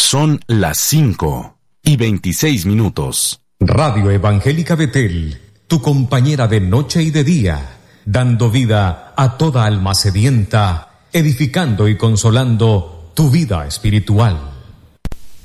Son las 5:26. Radio Evangélica Betel, tu compañera de noche y de día, dando vida a toda alma sedienta, edificando y consolando tu vida espiritual.